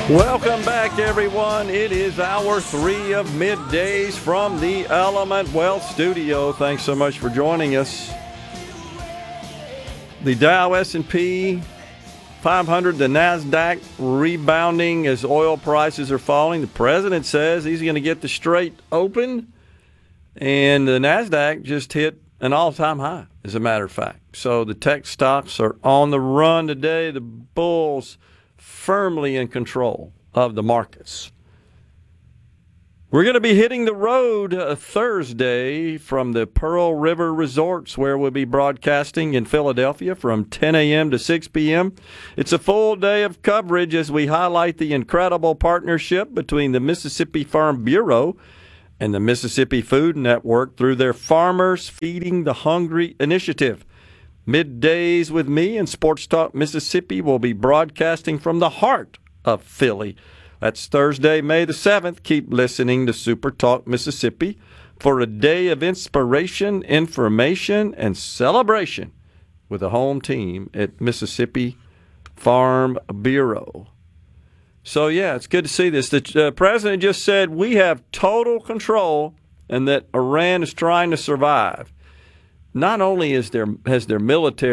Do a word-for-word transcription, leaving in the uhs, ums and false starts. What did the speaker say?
Welcome back, everyone. It is hour three of middays from the Element Wealth Studio. Thanks so much for joining us. The Dow S and P five hundred, the NASDAQ rebounding as oil prices are falling. The president says he's going to get the Strait open, and the NASDAQ just hit an all-time high, as a matter of fact. So the tech stocks are on the run today. The bulls firmly in control of the markets. We're going to be hitting the road uh, Thursday from the Pearl River Resorts, where we'll be broadcasting in Philadelphia from ten a.m. to six p.m. It's a full day of coverage as we highlight the incredible partnership between the Mississippi Farm Bureau and the Mississippi Food Network through their Farmers Feeding the Hungry initiative. Middays with me and Sports Talk Mississippi will be broadcasting from the heart of Philly. That's Thursday, May the seventh. Keep listening to Super Talk Mississippi for a day of inspiration, information, and celebration with the home team at Mississippi Farm Bureau. So, yeah, it's good to see this. The uh, president just said we have total control and that Iran is trying to survive. Not only is their, has their military